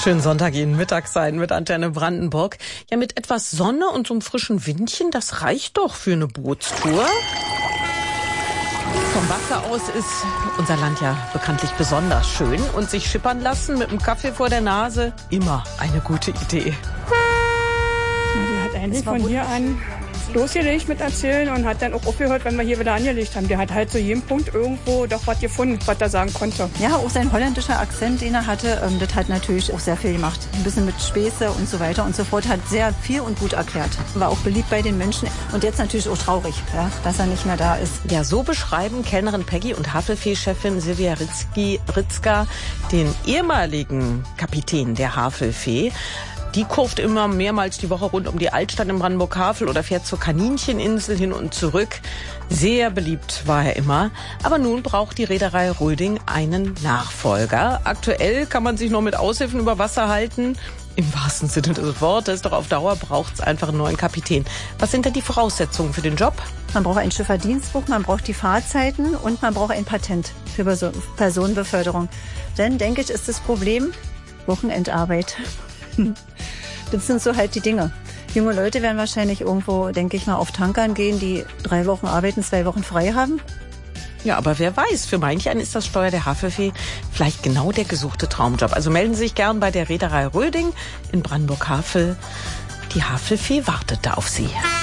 Schönen Sonntag Ihnen, Mittagszeit mit Antenne Brandenburg. Ja, mit etwas Sonne und so einem frischen Windchen, das reicht doch für eine Bootstour. Vom Wasser aus ist unser Land ja bekanntlich besonders schön. Und sich schippern lassen mit einem Kaffee vor der Nase, immer eine gute Idee. Die hat eigentlich von hier an losgelegt mit Erzählen und hat dann auch aufgehört, wenn wir hier wieder angelegt haben. Der hat halt zu jedem Punkt irgendwo doch was gefunden, was er sagen konnte. Ja, auch sein holländischer Akzent, den er hatte, das hat natürlich auch sehr viel gemacht. Ein bisschen mit Späße und so weiter und so fort, hat sehr viel und gut erklärt. War auch beliebt bei den Menschen und jetzt natürlich auch traurig, ja, dass er nicht mehr da ist. Ja, so beschreiben Kellnerin Peggy und Havelfee-Chefin Silvia Ritzka den ehemaligen Kapitän der Havelfee. Die kurft immer mehrmals die Woche rund um die Altstadt in Brandenburg-Havel oder fährt zur Kanincheninsel hin und zurück. Sehr beliebt war er immer. Aber nun braucht die Reederei Röding einen Nachfolger. Aktuell kann man sich noch mit Aushilfen über Wasser halten. Im wahrsten Sinne des Wortes. Doch auf Dauer braucht es einfach einen neuen Kapitän. Was sind denn die Voraussetzungen für den Job? Man braucht ein Schifferdienstbuch, man braucht die Fahrzeiten und man braucht ein Patent für Personenbeförderung. Denn, denke ich, ist das Problem Wochenendarbeit. Das sind so halt die Dinge. Junge Leute werden wahrscheinlich irgendwo, denke ich mal, auf Tankern gehen, die 3 Wochen arbeiten, 2 Wochen frei haben. Ja, aber wer weiß, für manch einen ist das Steuer der Havelfee vielleicht genau der gesuchte Traumjob. Also melden Sie sich gern bei der Reederei Röding in Brandenburg-Havel. Die Havelfee wartet da auf Sie.